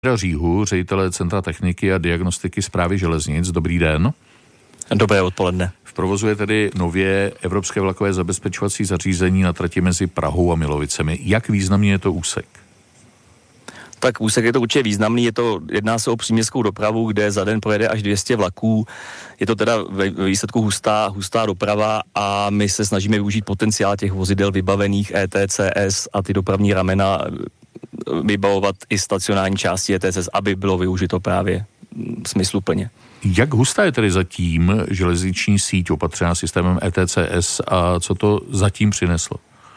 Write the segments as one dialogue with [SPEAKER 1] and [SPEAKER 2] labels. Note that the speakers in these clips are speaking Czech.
[SPEAKER 1] Říhu, ředitele Centra techniky a diagnostiky Správy železnic. Dobrý den.
[SPEAKER 2] Dobré odpoledne.
[SPEAKER 1] V provozu je tedy nově Evropské vlakové zabezpečovací zařízení na trati mezi Prahou a Milovicemi. Jak významný je to úsek?
[SPEAKER 2] Tak úsek je to určitě významný, jedná se o příměstskou dopravu, kde za den projede až 200 vlaků. Je to teda ve výsledku hustá doprava a my se snažíme využít potenciál těch vozidel vybavených ETCS a ty dopravní ramena vybavovat i stacionární části ETCS, aby bylo využito právě smysluplně.
[SPEAKER 1] Jak hustá je tedy zatím železniční síť opatřená systémem ETCS a co to zatím přineslo?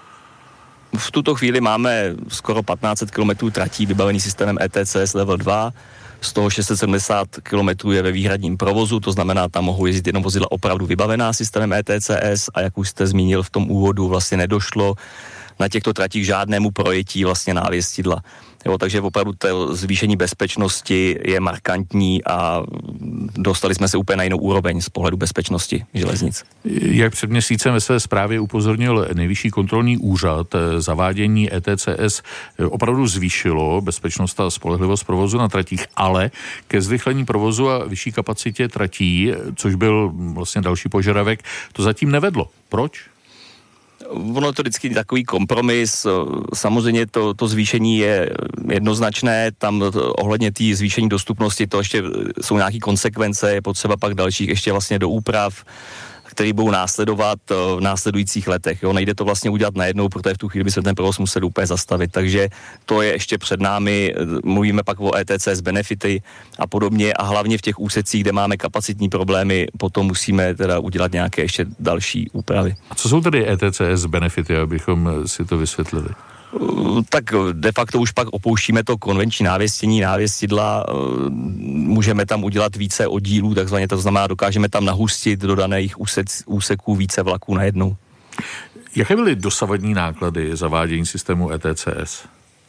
[SPEAKER 2] V tuto chvíli máme skoro 1500 km tratí vybavený systémem ETCS level 2, z toho 670 km je ve výhradním provozu, to znamená, tam mohou jezdit jenom vozidla opravdu vybavená systémem ETCS a jak už jste zmínil v tom úvodu, vlastně nedošlo na těchto tratích žádnému projetí vlastně návěstidla. Jo, takže opravdu to zvýšení bezpečnosti je markantní a dostali jsme se úplně na jinou úroveň z pohledu bezpečnosti železnic.
[SPEAKER 1] Jak před měsícem ve své zprávě upozornil Nejvyšší kontrolní úřad, zavádění ETCS opravdu zvýšilo bezpečnost a spolehlivost provozu na tratích, ale ke zrychlení provozu a vyšší kapacitě tratí, což byl vlastně další požadavek, to zatím nevedlo. Proč?
[SPEAKER 2] Ono je to vždycky takový kompromis, samozřejmě to zvýšení je jednoznačné, tam ohledně té zvýšení dostupnosti to ještě jsou nějaké konsekvence, je potřeba pak dalších ještě vlastně do úprav, které budou následovat v následujících letech. Jo? Nejde to vlastně udělat najednou, protože v tu chvíli by se ten provoz musel úplně zastavit, takže to je ještě před námi, mluvíme pak o ETCS benefity a podobně a hlavně v těch úsecích, kde máme kapacitní problémy, potom musíme teda udělat nějaké ještě další úpravy.
[SPEAKER 1] A co jsou tedy ETCS benefity, abychom si to vysvětlili?
[SPEAKER 2] Tak de facto už pak opouštíme to konvenční návěstidla, můžeme tam udělat více oddílů, takzvaně to znamená, dokážeme tam nahustit do daných úseků více vlaků najednou.
[SPEAKER 1] Jaké byly dosavadní náklady zavádění systému ETCS?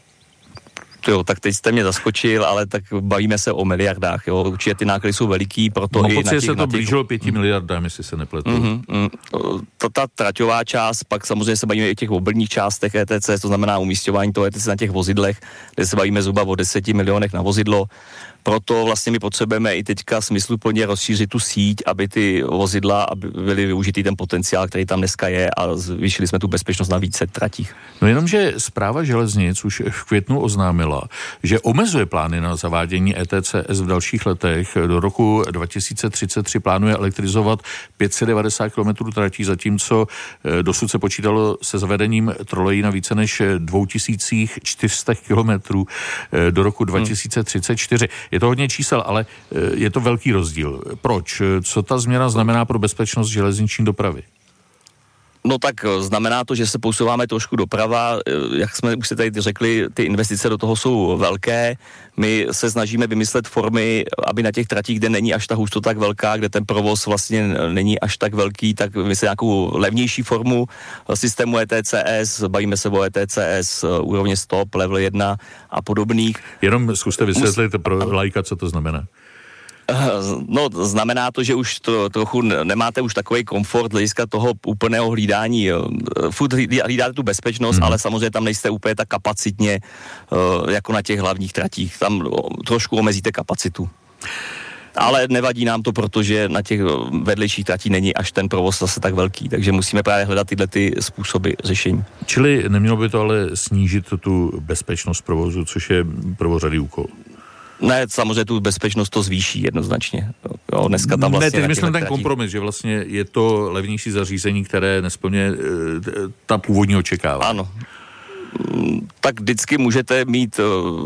[SPEAKER 2] Jo, tak teď jste mě zaskočil, ale tak bavíme se o miliardách, jo. Určitě ty náklady jsou veliký, proto
[SPEAKER 1] i na těch... se to blížilo 5 miliardám, jestli se nepletu.
[SPEAKER 2] Ta traťová část, pak samozřejmě se bavíme i o těch obrných částech ETCS, to znamená umísťování toho ETCS na těch vozidlech, kde se bavíme zhruba o 10 milionech na vozidlo. Proto vlastně my potřebujeme i teďka smysluplně rozšířit tu síť, aby ty vozidla aby byly využitý ten potenciál, který tam dneska je a zvýšili jsme tu bezpečnost na více tratích.
[SPEAKER 1] No jenomže Správa železnic už v květnu oznámila, že omezuje plány na zavádění ETCS v dalších letech. Do roku 2033 plánuje elektrizovat 590 km tratí, zatímco dosud se počítalo se zavedením trolejí na více než 2400 km do roku 2034. Je to hodně čísel, ale je to velký rozdíl. Proč? Co ta změna znamená pro bezpečnost železniční dopravy?
[SPEAKER 2] No tak znamená to, že se posouváme trošku doprava, jak jsme už si tady řekli, ty investice do toho jsou velké, my se snažíme vymyslet formy, aby na těch tratích, kde není až ta hustota tak velká, kde ten provoz vlastně není až tak velký, tak vymyslet nějakou levnější formu systému ETCS, bavíme se o ETCS úrovně stop, level 1 a podobných.
[SPEAKER 1] Jenom zkuste vysvětlit pro laika, co to znamená.
[SPEAKER 2] No, znamená to, že už trochu nemáte už takový komfort hlediska toho úplného hlídání. Furt hlídáte tu bezpečnost, ale samozřejmě tam nejste úplně tak kapacitně jako na těch hlavních tratích. Tam trošku omezíte kapacitu. Ale nevadí nám to, protože na těch vedlejších tratí není až ten provoz zase tak velký, takže musíme právě hledat tyhle ty způsoby řešení.
[SPEAKER 1] Čili nemělo by to ale snížit tu bezpečnost provozu, což je prvořadý úkol?
[SPEAKER 2] Ne, samozřejmě tu bezpečnost to zvýší jednoznačně. Jo, dneska tam vlastně...
[SPEAKER 1] Ne, teď myslím ten kompromis, že vlastně je to levnější zařízení, které nesplňuje ta původní očekávání.
[SPEAKER 2] Ano. Tak vždycky můžete mít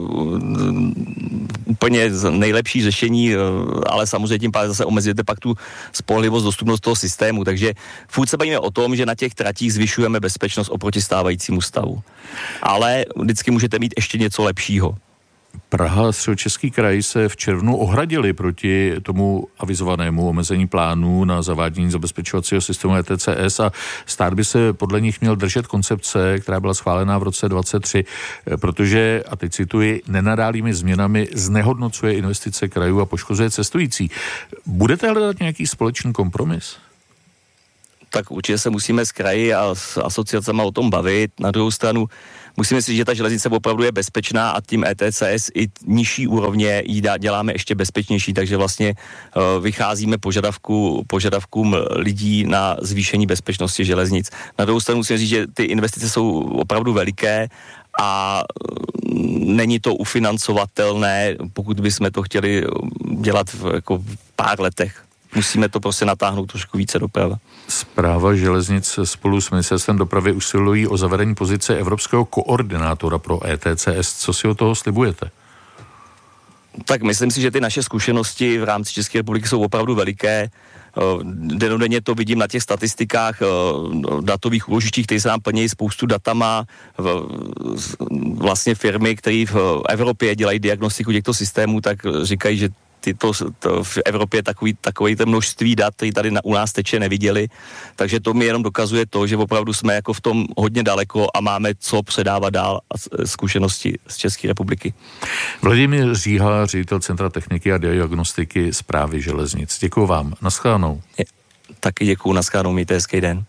[SPEAKER 2] úplně nejlepší řešení, ale samozřejmě tím pádem zase omezujete pak tu spolehlivost, dostupnost toho systému, takže furt se bavíme o tom, že na těch tratích zvyšujeme bezpečnost oproti stávajícímu stavu. Ale vždycky můžete mít ještě něco lepšího.
[SPEAKER 1] Praha a Středočeský kraj se v červnu ohradili proti tomu avizovanému omezení plánů na zavádění zabezpečovacího systému ETCS a stát by se podle nich měl držet koncepce, která byla schválená v roce 2023, protože, a teď cituji, nenadálými změnami znehodnocuje investice krajů a poškozuje cestující. Budete hledat nějaký společný kompromis?
[SPEAKER 2] Tak určitě se musíme s kraji a s asociacemi o tom bavit. Na druhou stranu musíme si, že ta železnice opravdu je bezpečná a tím ETCS i nižší úrovně ji děláme ještě bezpečnější, takže vlastně vycházíme požadavkům lidí na zvýšení bezpečnosti železnic. Na druhou stranu musím říct, že ty investice jsou opravdu veliké a není to ufinancovatelné, pokud bychom to chtěli dělat v pár letech. Musíme to prostě natáhnout trošku více doprava.
[SPEAKER 1] Správa železnic spolu s ministerstvem dopravy usilují o zavedení pozice evropského koordinátora pro ETCS. Co si od toho slibujete?
[SPEAKER 2] Tak myslím si, že ty naše zkušenosti v rámci České republiky jsou opravdu veliké. Dennodenně to vidím na těch statistikách datových úložištích, které se nám plnějí spoustu datama. Vlastně firmy, které v Evropě dělají diagnostiku těchto systémů, tak říkají, že to v Evropě takový to množství dat, který tady u nás teče, neviděli. Takže to mi jenom dokazuje to, že opravdu jsme jako v tom hodně daleko a máme co předávat dál zkušenosti z České republiky.
[SPEAKER 1] Vladimír Říha, ředitel Centra techniky a diagnostiky Správy železnic. Děkuju vám. Naschledanou.
[SPEAKER 2] Taky děkuju, naschledanou, mějte hezký den.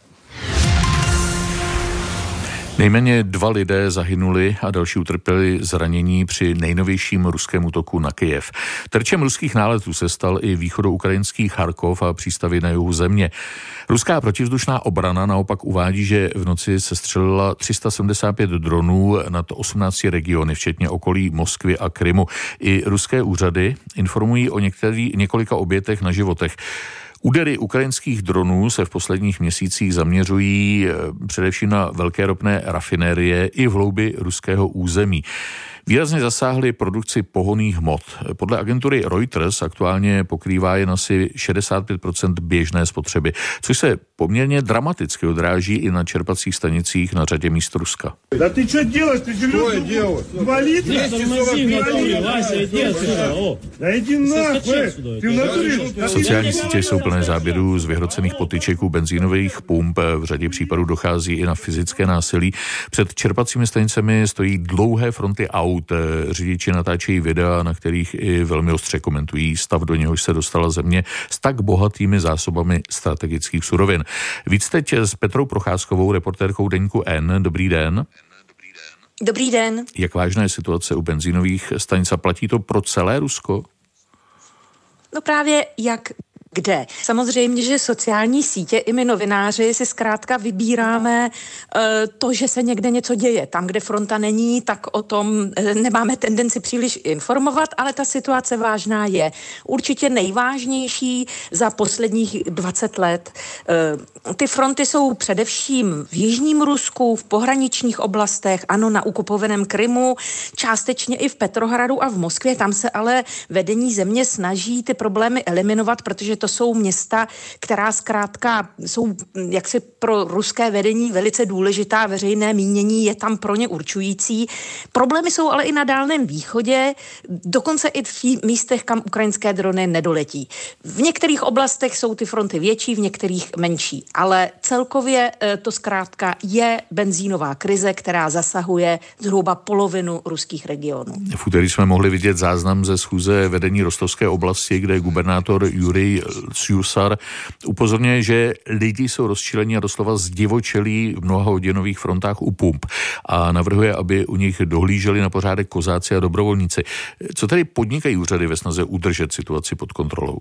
[SPEAKER 1] Nejméně 2 lidé zahynuli a další utrpěli zranění při nejnovějším ruském útoku na Kyjev. Terčem ruských náletů se stal i východoukrajinský Charkov a přístavy na jihu země. Ruská protivzdušná obrana naopak uvádí, že v noci se střelila 375 dronů nad 18 regiony, včetně okolí Moskvy a Krymu. I ruské úřady informují o několika obětech na životech. Údery ukrajinských dronů se v posledních měsících zaměřují především na velké ropné rafinérie i v hloubi ruského území. Výrazně zasáhly produkci pohonných hmot. Podle agentury Reuters aktuálně pokrývá jen asi 65% běžné spotřeby, což se poměrně dramaticky odráží i na čerpacích stanicích na řadě míst Ruska. Sociální sítě jsou plné záběrů z vyhrocených potyček u benzínových pump. V řadě případů dochází i na fyzické násilí. Před čerpacími stanicemi stojí dlouhé fronty aut. Řidiči natáčejí videa, na kterých i velmi ostře komentují stav, do něhož se dostala země s tak bohatými zásobami strategických surovin. Víc teď s Petrou Procházkovou, reportérkou deníku N. Dobrý den.
[SPEAKER 3] Dobrý den.
[SPEAKER 1] Jak vážná je situace u benzínových stanic a platí to pro celé Rusko?
[SPEAKER 3] No právě jak kde. Samozřejmě, že sociální sítě i my novináři si zkrátka vybíráme to, že se někde něco děje. Tam, kde fronta není, tak o tom nemáme tendenci příliš informovat, ale ta situace vážná je. Určitě nejvážnější za posledních 20 let. Ty fronty jsou především v jižním Rusku, v pohraničních oblastech, ano, na okupovaném Krymu, částečně i v Petrohradu a v Moskvě. Tam se ale vedení země snaží ty problémy eliminovat, protože to jsou města, která zkrátka jsou jaksi pro ruské vedení velice důležitá, veřejné mínění je tam pro ně určující. Problémy jsou ale i na Dálném východě, dokonce i v místech, kam ukrajinské drony nedoletí. V některých oblastech jsou ty fronty větší, v některých menší, ale celkově to zkrátka je benzínová krize, která zasahuje zhruba polovinu ruských regionů.
[SPEAKER 1] V úterý jsme mohli vidět záznam ze schůze vedení Rostovské oblasti, kde gubernátor Jurij Slusar upozorňuje, že lidi jsou rozčilení a doslova zdivočelí v mnoha hodinových frontách u pump a navrhuje, aby u nich dohlíželi na pořádek kozáci a dobrovolníci. Co tedy podnikají úřady ve snaze udržet situaci pod kontrolou?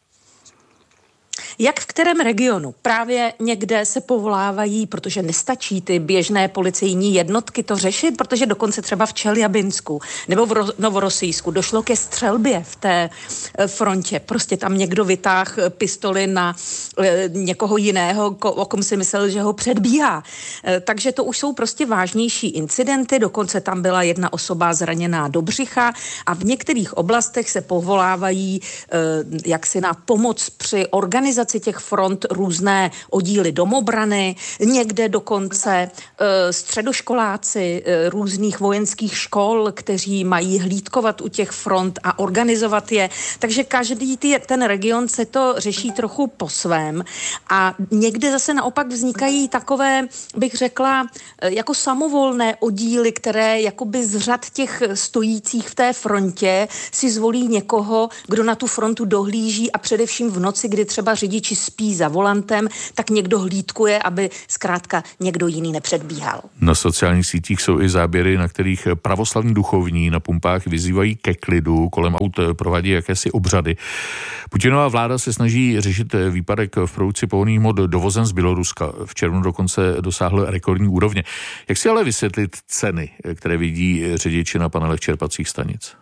[SPEAKER 3] Jak v kterém regionu? Právě někde se povolávají, protože nestačí ty běžné policejní jednotky to řešit, protože dokonce třeba v Čeljabinsku nebo v Novorosijsku došlo ke střelbě v té frontě. Prostě tam někdo vytáhl pistoli na někoho jiného, o kom si myslel, že ho předbíhá. Takže to už jsou prostě vážnější incidenty, dokonce tam byla jedna osoba zraněná do břicha a v některých oblastech se povolávají jaksi na pomoc při organizaci těch front různé oddíly domobrany, někde dokonce středoškoláci různých vojenských škol, kteří mají hlídkovat u těch front a organizovat je. Takže každý ten region se to řeší trochu po svém a někde zase naopak vznikají takové, bych řekla, jako samovolné oddíly, které jakoby z řad těch stojících v té frontě si zvolí někoho, kdo na tu frontu dohlíží a především v noci, kdy třeba řidič řidiči spí za volantem, tak někdo hlídkuje, aby zkrátka někdo jiný nepředbíhal.
[SPEAKER 1] Na sociálních sítích jsou i záběry, na kterých pravoslavní duchovní na pumpách vyzývají ke klidu, kolem aut provádí jakési obřady. Putinova vláda se snaží řešit výpadek v produkci pohonných hmot dovozem z Běloruska. V červnu dokonce dosáhl rekordní úrovně. Jak si ale vysvětlit ceny, které vidí řidiči na panelech čerpacích stanic?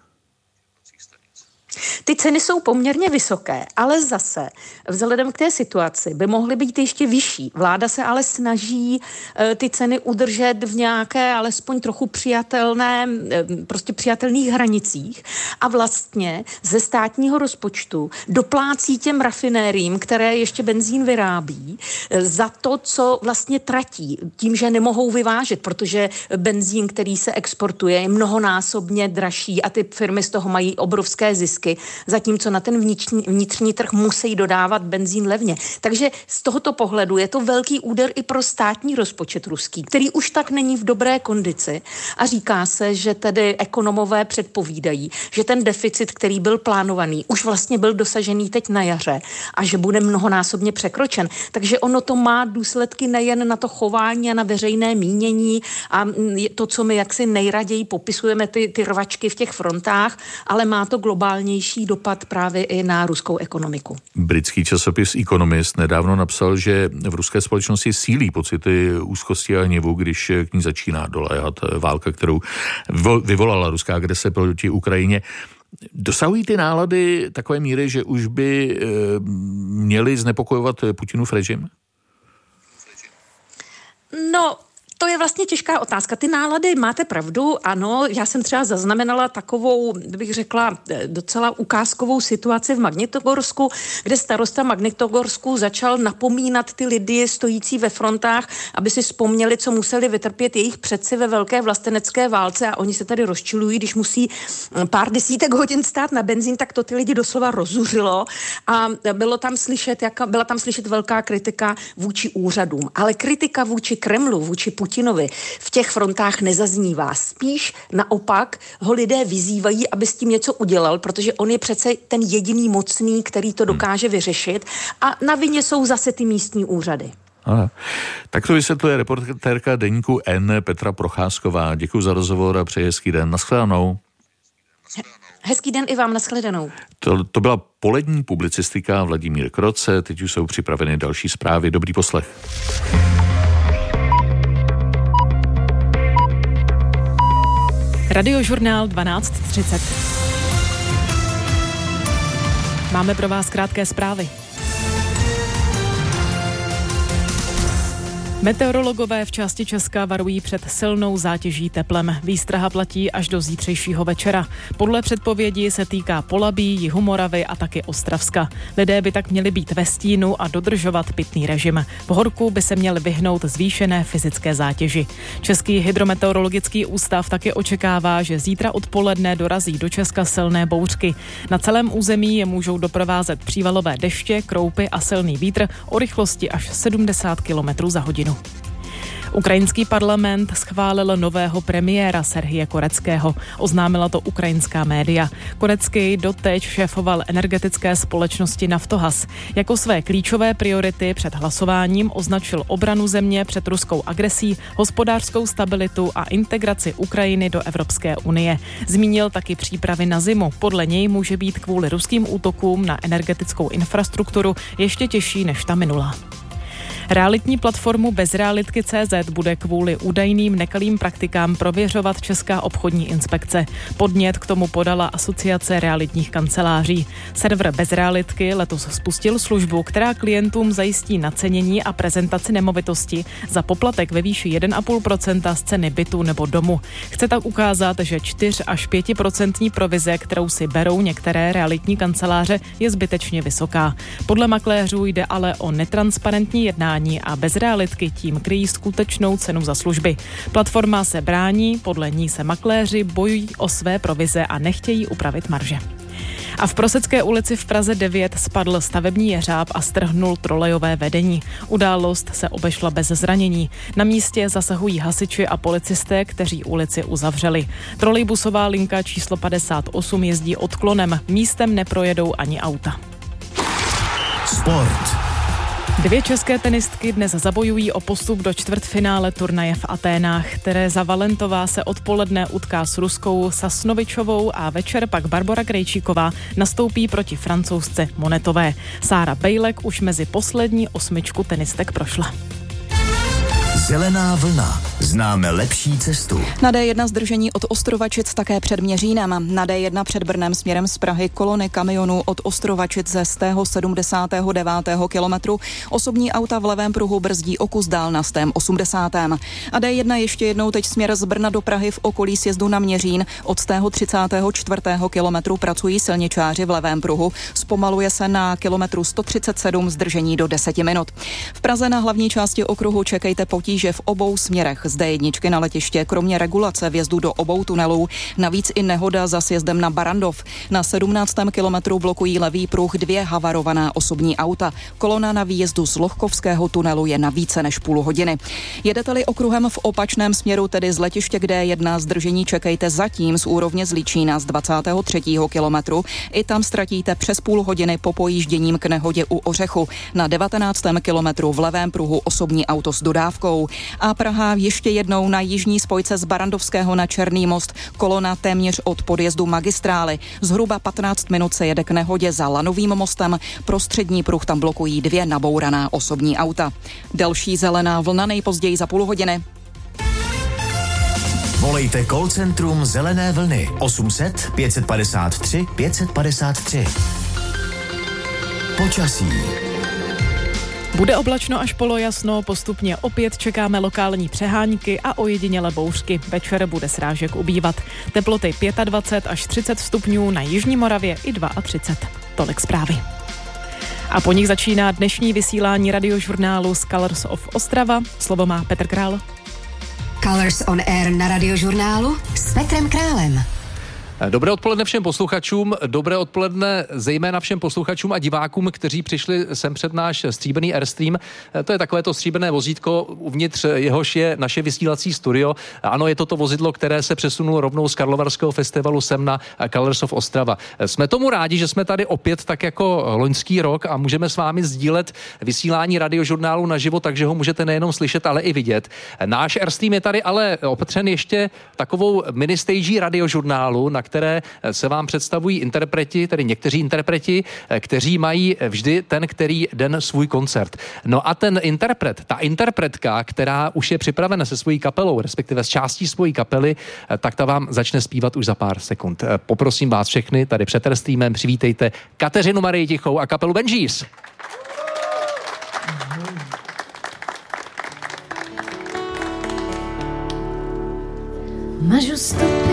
[SPEAKER 3] Ty ceny jsou poměrně vysoké, ale zase vzhledem k té situaci by mohly být ještě vyšší. Vláda se ale snaží ty ceny udržet v nějaké alespoň trochu přijatelných hranicích a vlastně ze státního rozpočtu doplácí těm rafinériím, které ještě benzín vyrábí, za to, co vlastně tratí, tím, že nemohou vyvážet, protože benzín, který se exportuje, je mnohonásobně dražší a ty firmy z toho mají obrovské zisky, zatímco na ten vnitřní trh musí dodávat benzín levně. Takže z tohoto pohledu je to velký úder i pro státní rozpočet ruský, který už tak není v dobré kondici a říká se, že tedy ekonomové předpovídají, že ten deficit, který byl plánovaný, už vlastně byl dosažený teď na jaře a že bude mnohonásobně překročen. Takže ono to má důsledky nejen na to chování a na veřejné mínění a to, co my jaksi nejraději popisujeme, ty rvačky v těch frontách, ale má to globálnější dopad právě i na ruskou ekonomiku.
[SPEAKER 1] Britský časopis Economist nedávno napsal, že v ruské společnosti sílí pocity úzkosti a hněvu, když k ní začíná doléhat válka, kterou vyvolala ruská agrese proti Ukrajině. Dosahují ty nálady takové míry, že už by měli znepokojovat Putinův režim?
[SPEAKER 3] No, to je vlastně těžká otázka. Ty nálady, máte pravdu, ano, já jsem třeba zaznamenala takovou, bych řekla, docela ukázkovou situaci v Magnitogorsku, kde starosta Magnitogorsku začal napomínat ty lidi stojící ve frontách, aby si vzpomněli, co museli vytrpět jejich předci ve velké vlastenecké válce a oni se tady rozčilují, když musí pár desítek hodin stát na benzín, tak to ty lidi doslova rozuřilo a byla tam slyšet velká kritika vůči úřadům, ale kritika vůči Kremlu, vůči Putinovi v těch frontách nezaznívá. Spíš naopak ho lidé vyzývají, aby s tím něco udělal, protože on je přece ten jediný mocný, který to dokáže vyřešit a na vině jsou zase ty místní úřady.
[SPEAKER 1] Aha. Tak to vysvětluje reportérka deníku N Petra Procházková. Děkuji za rozhovor a přeji hezký den. Naschledanou.
[SPEAKER 3] Hezký den i vám, naschledanou.
[SPEAKER 1] To byla polední publicistika Vladimír Kroce, teď už jsou připraveny další zprávy. Dobrý poslech.
[SPEAKER 4] Radiožurnál 12:30. Máme pro vás krátké zprávy. Meteorologové v části Česka varují před silnou zátěží teplem. Výstraha platí až do zítřejšího večera. Podle předpovědi se týká Polabí, Jihomoravy a taky Ostravska. Lidé by tak měli být ve stínu a dodržovat pitný režim. V horku by se měli vyhnout zvýšené fyzické zátěži. Český hydrometeorologický ústav taky očekává, že zítra odpoledne dorazí do Česka silné bouřky. Na celém území je můžou doprovázet přívalové deště, kroupy a silný vítr o rychlosti až 70 km za hodinu. Ukrajinský parlament schválil nového premiéra Serhije Koreckého. Oznámila to ukrajinská média. Korecký doteď šéfoval energetické společnosti Naftohaz. Jako své klíčové priority před hlasováním označil obranu země před ruskou agresí, hospodářskou stabilitu a integraci Ukrajiny do Evropské unie. Zmínil taky přípravy na zimu. Podle něj může být kvůli ruským útokům na energetickou infrastrukturu ještě těžší než ta minulá. Realitní platformu Bezrealitky.cz bude kvůli údajným nekalým praktikám prověřovat Česká obchodní inspekce. Podnět k tomu podala Asociace realitních kanceláří. Server Bezrealitky letos spustil službu, která klientům zajistí nacenění a prezentaci nemovitosti za poplatek ve výši 1,5% z ceny bytu nebo domu. Chce tak ukázat, že 4 až 5% provize, kterou si berou některé realitní kanceláře, je zbytečně vysoká. Podle makléřů jde ale o netransparentní jednání a Bezrealitky tím kryjí skutečnou cenu za služby. Platforma se brání, podle ní se makléři bojují o své provize a nechtějí upravit marže. A v Prosecké ulici v Praze 9 spadl stavební jeřáb a strhnul trolejové vedení. Událost se obešla bez zranění. Na místě zasahují hasiči a policisté, kteří ulici uzavřeli. Trolejbusová linka číslo 58 jezdí odklonem. Místem neprojedou ani auta.
[SPEAKER 5] Sport.
[SPEAKER 4] Dvě české tenistky dnes zabojují o postup do čtvrtfinále turnaje v Aténách. Tereza Valentová se odpoledne utká s ruskou Sasnovičovou a večer pak Barbora Krejčíková nastoupí proti Francouzce Monetové. Sára Bejlek už mezi poslední 8 tenistek prošla.
[SPEAKER 5] Zelená vlna. Známe lepší cestu.
[SPEAKER 6] Na D1 zdržení od Ostrovačic také před Měřínem. Na D1 před Brnem směrem z Prahy kolony kamionů od Ostrovačic ze 179. kilometru. Osobní auta v levém pruhu brzdí o kus dál na 180. A D1 ještě jednou teď směr z Brna do Prahy v okolí sjezdu na Měřín. Od 134. kilometru pracují silničáři v levém pruhu. Zpomaluje se na kilometru 137 zdržení do 10 minut. V Praze na hlavní části okruhu čekejte potíže v obou směrech z D1 na letiště, kromě regulace vjezdu do obou tunelů, navíc i nehoda za sjezdem na Barandov. Na 17. kilometru blokují levý pruh 2 havarovaná osobní auta. Kolona na výjezdu z Lohkovského tunelu je na více než půl hodiny. Jedete-li okruhem v opačném směru, tedy z letiště k D1, zdržení čekejte zatím z úrovně Zličína z 23. kilometru. I tam ztratíte přes půl hodiny po pojížděním k nehodě u Ořechu. Na 19. kilometru v levém pruhu osobní auto s dodávkou. A Praha ještě jednou na jižní spojce z Barandovského na Černý most. Kolona téměř od podjezdu magistrály. Zhruba 15 minut se jede k nehodě za Lanovým mostem. Prostřední pruh tam blokují 2 nabouraná osobní auta. Další zelená vlna nejpozději za půl hodiny.
[SPEAKER 5] Volejte call centrum Zelené vlny 800 553 553. Počasí.
[SPEAKER 4] Bude oblačno až polojasno, postupně opět čekáme lokální přehánky a ojedinělé bouřky. Večer bude srážek ubývat. Teploty 25 až 30 stupňů, na jižní Moravě i 32. Tolik zprávy. A po nich začíná dnešní vysílání radiožurnálu z Colors of Ostrava. Slovo má Petr Král.
[SPEAKER 7] Colors on Air na radiožurnálu s Petrem Králem.
[SPEAKER 8] Dobré odpoledne všem posluchačům, dobré odpoledne zejména všem posluchačům a divákům, kteří přišli sem před náš stříbrný Airstream. To je takové to stříbrné vozítko, uvnitř jehož je naše vysílací studio. Ano, je to vozidlo, které se přesunulo rovnou z Karlovarského festivalu sem na Colors of Ostrava. Jsme tomu rádi, že jsme tady opět tak jako loňský rok a můžeme s vámi sdílet vysílání radiožurnálu naživo, takže ho můžete nejenom slyšet, ale i vidět. Náš Airstream je tady ale opatřen ještě takovou ministagí radiožurnálu, na které se vám představují interpreti, tedy někteří interpreti, kteří mají vždy ten který den svůj koncert. No a ten interpret, ta interpretka, která už je připravena se svojí kapelou, respektive s částí svojí kapely, tak ta vám začne zpívat už za pár sekund. Poprosím vás všechny tady před Airstreamem, přivítejte Kateřinu Marii Tichou a kapelu Benjis.
[SPEAKER 9] Ma giusto